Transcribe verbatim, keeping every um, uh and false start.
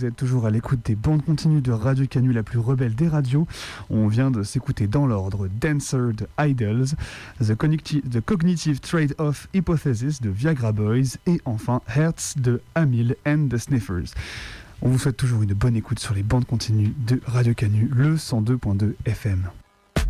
vous êtes toujours à l'écoute des bandes continues de Radio Canu, la plus rebelle des radios. On vient de s'écouter dans l'ordre Dancer de Idols, The, Cognitive, The Cognitive Trade-Off Hypothesis de Viagra Boys et enfin Hertz de Amil and the Sniffers. On vous souhaite toujours une bonne écoute sur les bandes continues de Radio Canu, le cent deux point deux F M.